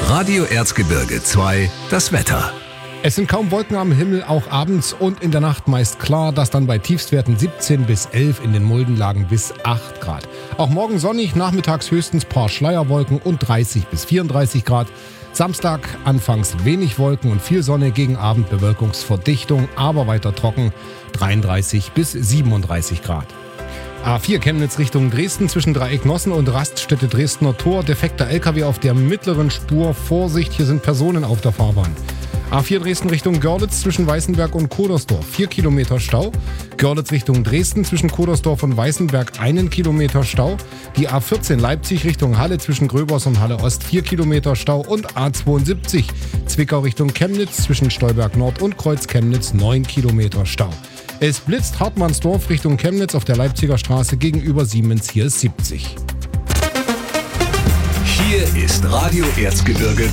Radio Erzgebirge 2, das Wetter. Es sind kaum Wolken am Himmel, auch abends und in der Nacht meist klar, das dann bei Tiefstwerten 17 bis 11, in den Muldenlagen bis 8 Grad. Auch morgen sonnig, nachmittags höchstens paar Schleierwolken und 30 bis 34 Grad. Samstag anfangs wenig Wolken und viel Sonne, gegen Abend Bewölkungsverdichtung, aber weiter trocken, 33 bis 37 Grad. A4 Chemnitz Richtung Dresden zwischen Dreieck Nossen und Raststätte Dresdner Tor. Defekter LKW auf der mittleren Spur. Vorsicht, hier sind Personen auf der Fahrbahn. A4 Dresden Richtung Görlitz zwischen Weißenberg und Kodersdorf 4 Kilometer Stau. Görlitz Richtung Dresden zwischen Kodersdorf und Weißenberg 1 Kilometer Stau. Die A14 Leipzig Richtung Halle zwischen Gröbers und Halle Ost 4 Kilometer Stau. Und A72 Zwickau Richtung Chemnitz zwischen Stolberg Nord und Kreuz Chemnitz 9 Kilometer Stau. Es blitzt Hartmannsdorf Richtung Chemnitz auf der Leipziger Straße gegenüber Siemens, hier ist 70. Hier ist Radio Erzgebirge